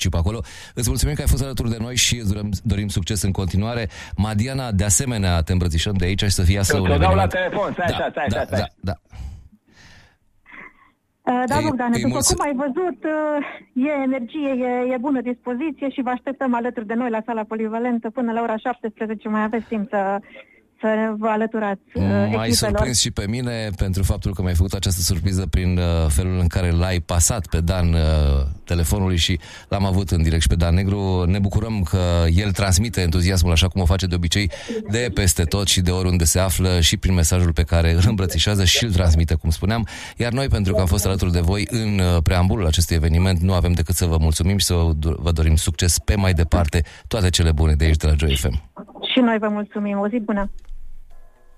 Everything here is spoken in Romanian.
participă acolo. Îți mulțumim că ai fost alături de noi și îți dorim succes în continuare. Madiana, de asemenea, te îmbrățișăm de aici și să fie asta un eveniment. Te dau la telefon, stai. Da, Bogdane, după cum ai văzut, e energie, e bună dispoziție și vă așteptăm alături de noi la sala polivalentă până la ora 17. Mai aveți timp să vă alăturați echipelor. M-ai surprins și pe mine pentru faptul că mi-ai făcut această surpriză prin felul în care l-ai pasat pe Dan telefonului și l-am avut în direct și pe Dan Negru. Ne bucurăm că el transmite entuziasmul așa cum o face de obicei de peste tot și de oriunde se află și prin mesajul pe care îl îmbrățișează și îl transmite, cum spuneam. Iar noi, pentru că am fost alături de voi în preambulul acestui eveniment, nu avem decât să vă mulțumim și să vă dorim succes pe mai departe, toate cele bune de aici de la Joy FM. Și noi vă mulțumim. O zi bună!